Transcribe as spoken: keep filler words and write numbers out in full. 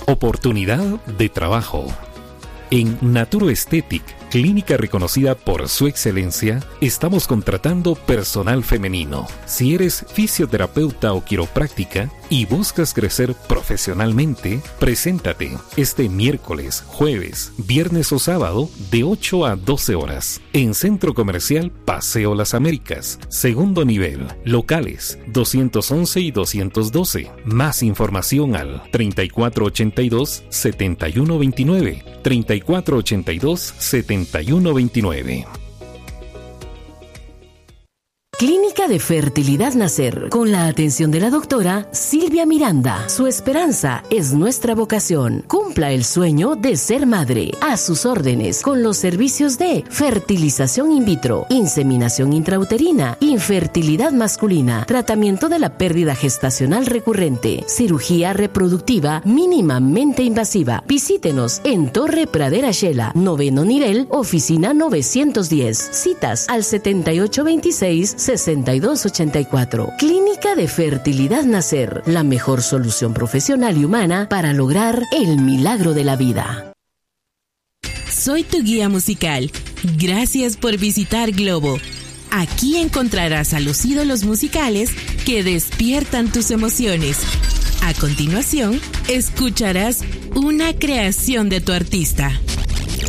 Oportunidad de trabajo. En Naturo Aesthetic, clínica reconocida por su excelencia, estamos contratando personal femenino. Si eres fisioterapeuta o quiropráctica y buscas crecer profesionalmente, preséntate este miércoles, jueves, viernes o sábado de ocho a doce horas en Centro Comercial Paseo Las Américas, segundo nivel, locales doscientos once y doscientos doce. Más información al treinta y cuatro ochenta y dos, setenta y uno veintinueve, treinta y cuatro ochenta y dos, setenta y uno veintinueve. Clínica de Fertilidad Nacer, con la atención de la doctora Silvia Miranda. Su esperanza es nuestra vocación. Cumpla el sueño de ser madre. A sus órdenes, con los servicios de fertilización in vitro, inseminación intrauterina, infertilidad masculina, tratamiento de la pérdida gestacional recurrente, cirugía reproductiva mínimamente invasiva. Visítenos en Torre Pradera Shela, noveno nivel, oficina novecientos diez. Citas al setenta y ocho veintiséis, sesenta y dos ochenta y cuatro. Clínica de Fertilidad Nacer, la mejor solución profesional y humana para lograr el milagro de la vida. Soy tu guía musical. Gracias por visitar Globo. Aquí encontrarás a los ídolos musicales que despiertan tus emociones. A continuación, escucharás una creación de tu artista.